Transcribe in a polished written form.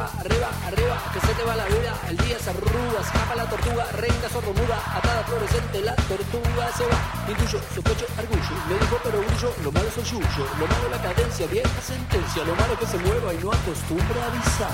arriba, arriba, que se te va la vida. El día se arruga, escapa la tortuga, reina sordomuda, atada fluorescente, la tortuga se va. Intuyo, sospecho, argullo, me dijo pero brillo, lo malo es el yuyo, lo malo la cadencia, vieja sentencia, lo malo que se mueva y no acostumbra a avisar.